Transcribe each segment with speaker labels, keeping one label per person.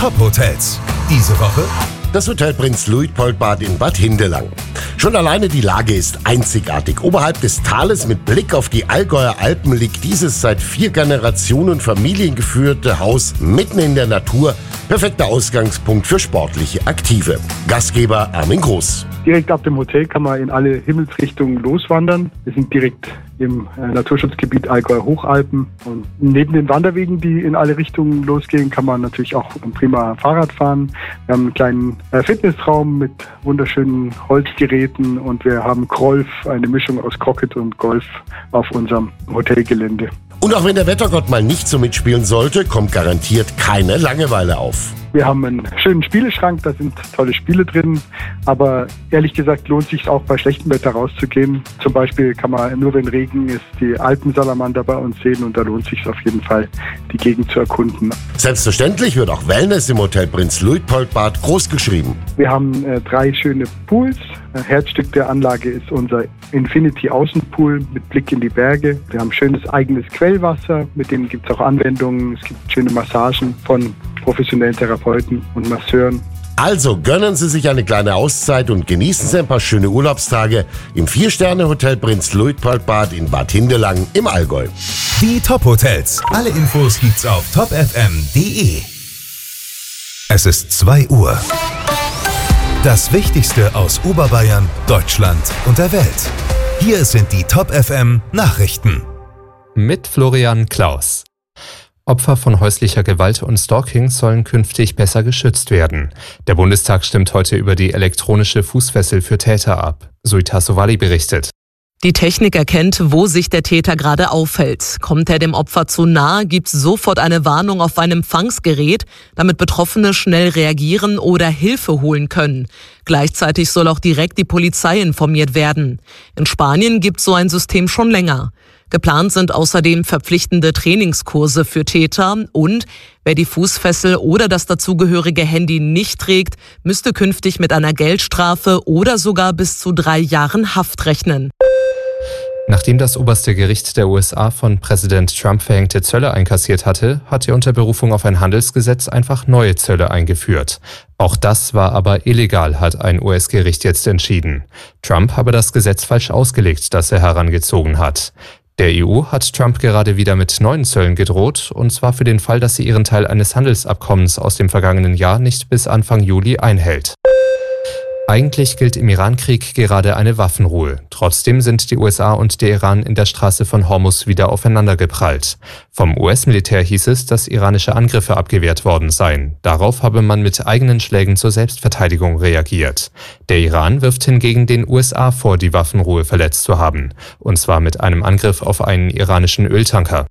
Speaker 1: Top-Hotels. Diese Woche
Speaker 2: das Hotel Prinz Luitpoldbad in Bad Hindelang. Schon alleine die Lage ist einzigartig. Oberhalb des Tales mit Blick auf die Allgäuer Alpen liegt dieses seit 4 Generationen familiengeführte Haus mitten in der Natur. Perfekter Ausgangspunkt für sportliche Aktive. Gastgeber Armin Groß.
Speaker 3: Direkt ab dem Hotel kann man in alle Himmelsrichtungen loswandern. Wir sind direkt im Naturschutzgebiet Allgäuer Hochalpen. Und neben den Wanderwegen, die in alle Richtungen losgehen, kann man natürlich auch prima Fahrrad fahren. Wir haben einen kleinen Fitnessraum mit wunderschönen Holzgeräten und wir haben Golf, eine Mischung aus Croquet und Golf auf unserem Hotelgelände.
Speaker 2: Und auch wenn der Wettergott mal nicht so mitspielen sollte, kommt garantiert keine Langeweile auf.
Speaker 3: Wir haben einen schönen Spieleschrank, da sind tolle Spiele drin, aber ehrlich gesagt lohnt sich auch bei schlechtem Wetter rauszugehen. Zum Beispiel kann man nur wenn Regen ist die Alpensalamander bei uns sehen und da lohnt sich auf jeden Fall die Gegend zu erkunden.
Speaker 2: Selbstverständlich wird auch Wellness im Hotel Prinz Luitpoldbad groß geschrieben.
Speaker 3: Wir haben 3 schöne Pools. Herzstück der Anlage ist unser Infinity Außenpool mit Blick in die Berge. Wir haben schönes eigenes Quellwasser, mit dem gibt es auch Anwendungen. Es gibt schöne Massagen von professionellen Therapeuten und Masseuren.
Speaker 2: Also gönnen Sie sich eine kleine Auszeit und genießen Sie ein paar schöne Urlaubstage im 4-Sterne-Hotel Prinz Luitpoldbad in Bad Hindelang im Allgäu.
Speaker 1: Die Top-Hotels. Alle Infos gibt's auf topfm.de. Es ist 2 Uhr. Das Wichtigste aus Oberbayern, Deutschland und der Welt. Hier sind die Top-FM Nachrichten.
Speaker 4: Mit Florian Klaus. Opfer von häuslicher Gewalt und Stalking sollen künftig besser geschützt werden. Der Bundestag stimmt heute über die elektronische Fußfessel für Täter ab. Suita Sowali berichtet.
Speaker 5: Die Technik erkennt, wo sich der Täter gerade aufhält. Kommt er dem Opfer zu nahe, gibt es sofort eine Warnung auf ein Empfangsgerät, damit Betroffene schnell reagieren oder Hilfe holen können. Gleichzeitig soll auch direkt die Polizei informiert werden. In Spanien gibt es so ein System schon länger. Geplant sind außerdem verpflichtende Trainingskurse für Täter und wer die Fußfessel oder das dazugehörige Handy nicht trägt, müsste künftig mit einer Geldstrafe oder sogar bis zu 3 Jahren Haft rechnen.
Speaker 4: Nachdem das oberste Gericht der USA von Präsident Trump verhängte Zölle einkassiert hatte, hat er unter Berufung auf ein Handelsgesetz einfach neue Zölle eingeführt. Auch das war aber illegal, hat ein US-Gericht jetzt entschieden. Trump habe das Gesetz falsch ausgelegt, das er herangezogen hat. Der EU hat Trump gerade wieder mit neuen Zöllen gedroht, und zwar für den Fall, dass sie ihren Teil eines Handelsabkommens aus dem vergangenen Jahr nicht bis Anfang Juli einhält. Eigentlich gilt im Iran-Krieg gerade eine Waffenruhe. Trotzdem sind die USA und der Iran in der Straße von Hormuz wieder aufeinandergeprallt. Vom US-Militär hieß es, dass iranische Angriffe abgewehrt worden seien. Darauf habe man mit eigenen Schlägen zur Selbstverteidigung reagiert. Der Iran wirft hingegen den USA vor, die Waffenruhe verletzt zu haben. Und zwar mit einem Angriff auf einen iranischen Öltanker.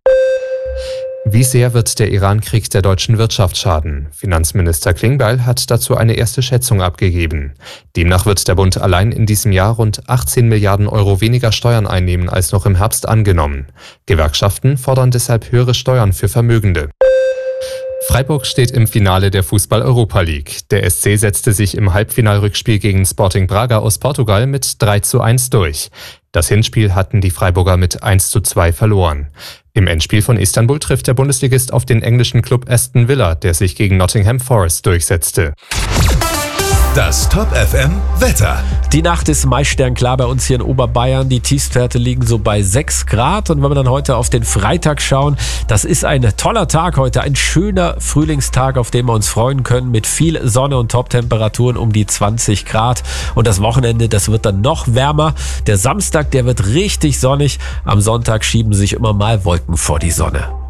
Speaker 4: Wie sehr wird der Iran-Krieg der deutschen Wirtschaft schaden? Finanzminister Klingbeil hat dazu eine erste Schätzung abgegeben. Demnach wird der Bund allein in diesem Jahr rund 18 Milliarden Euro weniger Steuern einnehmen als noch im Herbst angenommen. Gewerkschaften fordern deshalb höhere Steuern für Vermögende. Freiburg steht im Finale der Fußball-Europa League. Der SC setzte sich im Halbfinalrückspiel gegen Sporting Braga aus Portugal mit 3:1 durch. Das Hinspiel hatten die Freiburger mit 1:2 verloren. Im Endspiel von Istanbul trifft der Bundesligist auf den englischen Club Aston Villa, der sich gegen Nottingham Forest durchsetzte.
Speaker 1: Das Top-FM Wetter.
Speaker 6: Die Nacht ist meist sternklar bei uns hier in Oberbayern. Die Tiefstwerte liegen so bei 6 Grad. Und wenn wir dann heute auf den Freitag schauen, das ist ein toller Tag heute. Ein schöner Frühlingstag, auf den wir uns freuen können, mit viel Sonne und Top-Temperaturen um die 20 Grad. Und das Wochenende, das wird dann noch wärmer. Der Samstag, der wird richtig sonnig. Am Sonntag schieben sich immer mal Wolken vor die Sonne.